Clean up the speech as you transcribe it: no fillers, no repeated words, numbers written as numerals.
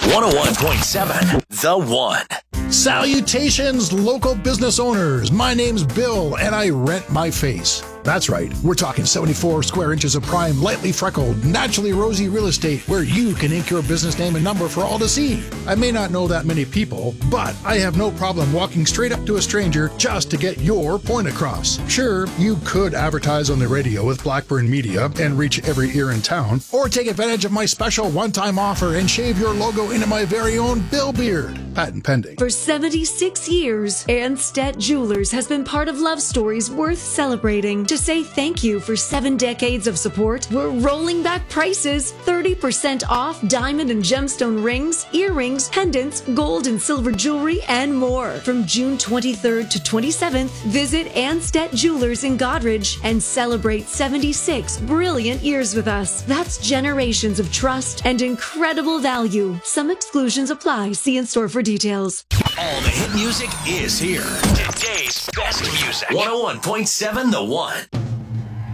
101.7 The One. Salutations, local business owners. My name's Bill, and I rent my face. That's right, we're talking 74 square inches of prime, lightly freckled, naturally rosy real estate where you can ink your business name and number for all to see. I may not know that many people, but I have no problem walking straight up to a stranger just to get your point across. Sure, you could advertise on the radio with Blackburn Media and reach every ear in town, or take advantage of my special one-time offer and shave your logo into my very own Bill beard. Patent pending. For 76 years, Anstedt Jewelers has been part of love stories worth celebrating. To say thank you for 7 decades of support, we're rolling back prices. 30% off diamond and gemstone rings, earrings, pendants, gold and silver jewelry, and more. From June 23rd to 27th, visit Anstedt Jewelers in Goderich and celebrate 76 brilliant years with us. That's generations of trust and incredible value. Some exclusions apply. See in store for details. All the hit music is here. Today's best music. 101.7 The One.